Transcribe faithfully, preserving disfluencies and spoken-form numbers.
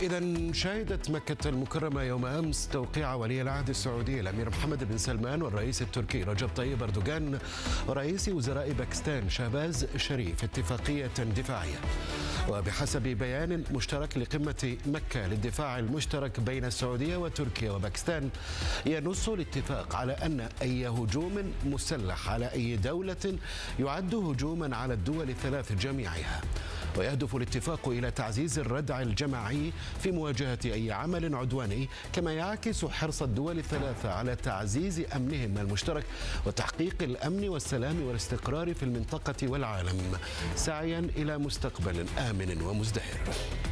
إذا شهدت مكة المكرمة يوم أمس توقيع ولي العهد السعودي الأمير محمد بن سلمان والرئيس التركي رجب طيب أردوغان ورئيس وزراء باكستان شهباز شريف اتفاقية دفاعية. وبحسب بيان مشترك لقمة مكة للدفاع المشترك بين السعودية وتركيا وباكستان، ينص الاتفاق على أن أي هجوم مسلح على أي دولة يعد هجوما على الدول الثلاث جميعها. ويهدف الاتفاق إلى تعزيز الردع الجماعي في مواجهة أي عمل عدواني، كما يعكس حرص الدول الثلاثة على تعزيز أمنهم المشترك وتحقيق الأمن والسلام والاستقرار في المنطقة والعالم، سعيا إلى مستقبل آمن ومزدهر.